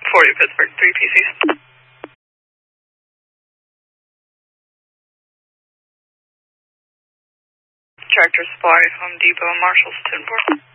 40 Pittsburgh, 3 PCs. Tractor Supply, Home Depot, Marshalls, 10-4.